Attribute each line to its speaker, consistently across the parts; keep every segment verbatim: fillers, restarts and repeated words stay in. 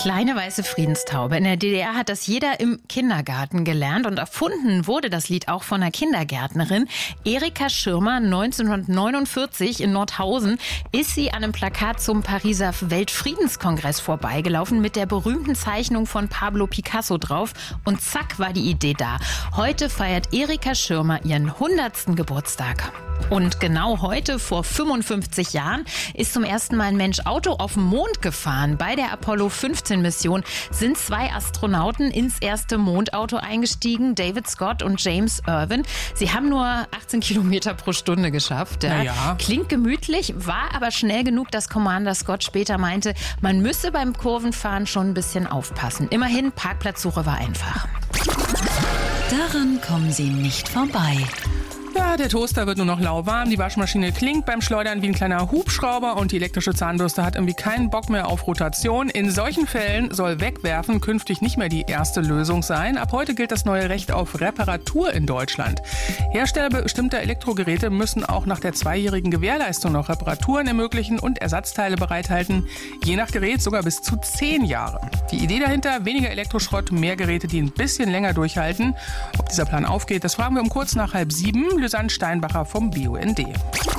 Speaker 1: kleine weiße Friedenstaube. In der D D R hat das jeder im Kindergarten gelernt und erfunden wurde das Lied auch von einer Kindergärtnerin. Erika Schirmer, neunzehnhundertneunundvierzig in Nordhausen, ist sie an einem Plakat zum Pariser Weltfriedenskongress vorbeigelaufen mit der berühmten Zeichnung von Pablo Picasso drauf. Und zack war die Idee da. Heute feiert Erika Schirmer ihren hundertsten Geburtstag. Und genau heute, vor fünfundfünfzig Jahren, ist zum ersten Mal ein Mensch Auto auf dem Mond gefahren. Bei der Apollo fünfzehn Mission sind zwei Astronauten ins erste Mondauto eingestiegen, David Scott und James Irwin. Sie haben nur achtzehn Kilometer pro Stunde geschafft. Ja.
Speaker 2: Ja.
Speaker 1: Klingt gemütlich, war aber schnell genug, dass Commander Scott später meinte, man müsse beim Kurvenfahren schon ein bisschen aufpassen. Immerhin, Parkplatzsuche war einfach.
Speaker 3: Daran kommen Sie nicht vorbei.
Speaker 2: Ja, der Toaster wird nur noch lauwarm, die Waschmaschine klingt beim Schleudern wie ein kleiner Hubschrauber und die elektrische Zahnbürste hat irgendwie keinen Bock mehr auf Rotation. In solchen Fällen soll Wegwerfen künftig nicht mehr die erste Lösung sein. Ab heute gilt das neue Recht auf Reparatur in Deutschland. Hersteller bestimmter Elektrogeräte müssen auch nach der zweijährigen Gewährleistung noch Reparaturen ermöglichen und Ersatzteile bereithalten. Je nach Gerät sogar bis zu zehn Jahre. Die Idee dahinter, weniger Elektroschrott, mehr Geräte, die ein bisschen länger durchhalten. Ob dieser Plan aufgeht, das fragen wir um kurz nach halb sieben. Susanne Steinbacher vom B U N D.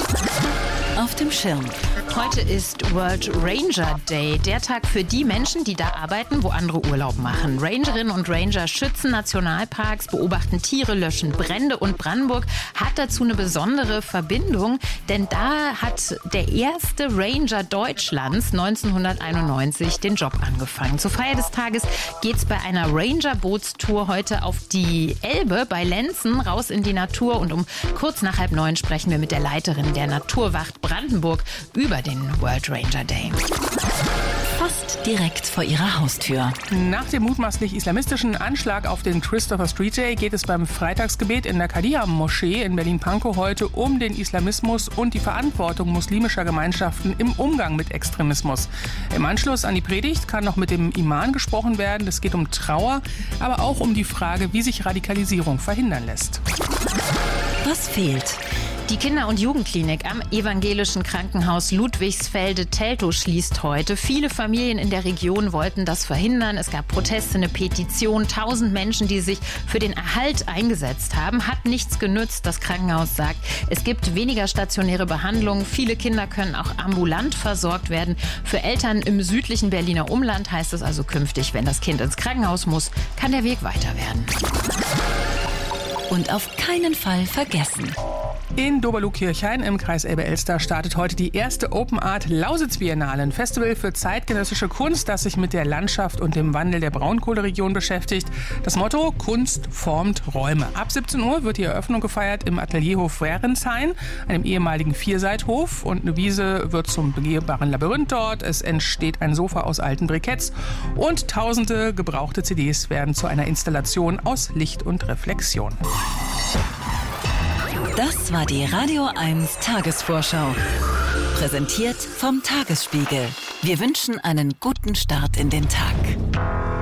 Speaker 3: Auf dem Schirm.
Speaker 1: Heute ist World Ranger Day, der Tag für die Menschen, die da arbeiten, wo andere Urlaub machen. Rangerinnen und Ranger schützen Nationalparks, beobachten Tiere, löschen Brände und Brandenburg hat dazu eine besondere Verbindung, denn da hat der erste Ranger Deutschlands neunzehnhunderteinundneunzig den Job angefangen. Zur Feier des Tages geht's bei einer Ranger-Bootstour heute auf die Elbe bei Lenzen raus in die Natur und um kurz nach halb neun sprechen wir mit der Leiterin der Naturwacht Brandenburg über den World Ranger Day.
Speaker 3: Fast direkt vor ihrer Haustür.
Speaker 2: Nach dem mutmaßlich islamistischen Anschlag auf den Christopher Street Day geht es beim Freitagsgebet in der Kadhia-Moschee in Berlin-Pankow heute um den Islamismus und die Verantwortung muslimischer Gemeinschaften im Umgang mit Extremismus. Im Anschluss an die Predigt kann noch mit dem Imam gesprochen werden. Es geht um Trauer, aber auch um die Frage, wie sich Radikalisierung verhindern lässt.
Speaker 3: Was fehlt?
Speaker 1: Die Kinder- und Jugendklinik am evangelischen Krankenhaus Ludwigsfelde-Teltow schließt heute. Viele Familien in der Region wollten das verhindern. Es gab Proteste, eine Petition, tausend Menschen, die sich für den Erhalt eingesetzt haben. Hat nichts genützt. Das Krankenhaus sagt, es gibt weniger stationäre Behandlungen. Viele Kinder können auch ambulant versorgt werden. Für Eltern im südlichen Berliner Umland heißt es also künftig, wenn das Kind ins Krankenhaus muss, kann der Weg weiter werden.
Speaker 3: Und auf keinen Fall vergessen.
Speaker 2: In Doberlug-Kirchhain im Kreis Elbe-Elster startet heute die erste Open Art Lausitz-Biennale, ein Festival für zeitgenössische Kunst, das sich mit der Landschaft und dem Wandel der Braunkohleregion beschäftigt. Das Motto: Kunst formt Räume. Ab siebzehn Uhr wird die Eröffnung gefeiert im Atelierhof Werenshain, einem ehemaligen Vierseithof. Und eine Wiese wird zum begehbaren Labyrinth dort. Es entsteht ein Sofa aus alten Briketts und tausende gebrauchte C Ds werden zu einer Installation aus Licht und Reflexion.
Speaker 3: Das war die Radio eins Tagesvorschau. Präsentiert vom Tagesspiegel. Wir wünschen einen guten Start in den Tag.